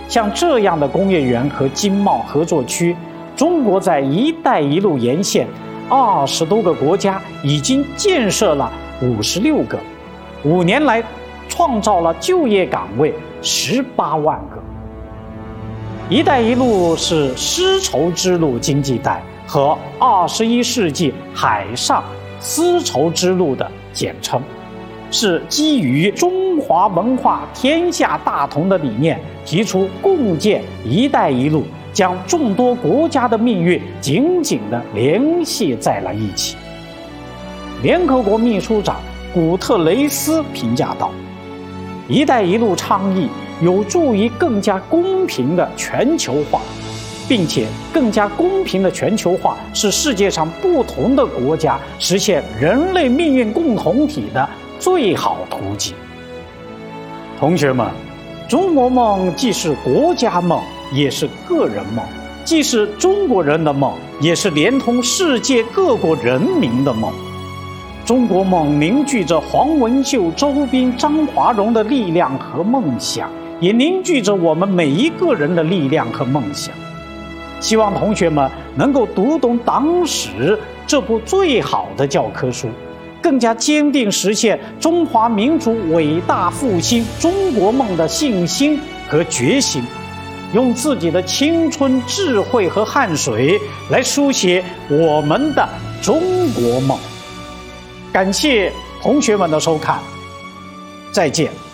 像这样的工业园和经贸合作区，中国在“一带一路”沿线20多个国家已经建设了56个，5年来创造了就业岗位18万个。“一带一路”是丝绸之路经济带和21世纪海上丝绸之路的简称，是基于中华文化天下大同的理念，提出共建“一带一路”，将众多国家的命运紧紧地联系在了一起。联合国秘书长古特雷斯评价道：“一带一路”倡议有助于更加公平的全球化，并且更加公平的全球化是世界上不同的国家实现人类命运共同体的最好途径。同学们，中国梦既是国家梦，也是个人梦；既是中国人的梦，也是连通世界各国人民的梦。中国梦凝聚着黄文秀、周斌、张华荣的力量和梦想，也凝聚着我们每一个人的力量和梦想。希望同学们能够读懂党史这部最好的教科书，更加坚定实现中华民族伟大复兴中国梦的信心和决心，用自己的青春、智慧和汗水来书写我们的中国梦。感谢同学们的收看，再见。